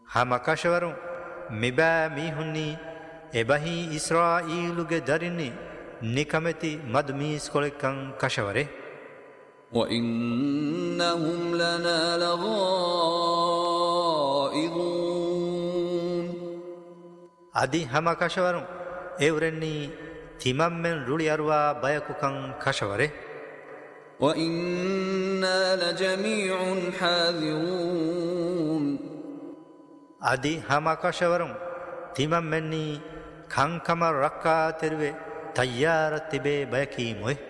ಹಮಕಶವರು ಮಿಬಾ ಮೀಹುನ್ನಿ ಎಬಹಿ ಇಸ್ರಾಯೀಲುಗೆ ದರಿನ್ನಿ ನಿಕಮೆತಿ ಮದ್ ಮೀಸ್ಕೊಳಿಕಂ ಕಶವರೆ وَإِنَّهُمْ لَنَا لَغَائِظُونَ ಅದಿ ಹಮಕಶವರು ಎವರೆನ್ನಿ ತಿಮಮ್ಮೆನ್ ರುಳಿಯರುವ ಬಯಕುಕಂ ಕಶವರೆ وَإِنَّا لَجَمِيعٌ حَاذِرُونَ ಅದಿ ಹಮಕಶವರು ತಿಮಮ್ಮೆನ್ನಿ ಕಂಕಮ ರಕ್ಕಾ ತೆರುವೆ ತಯ್ಯಾರ ತಿಬೆ ಬಯಕಿ ಮೊಯ್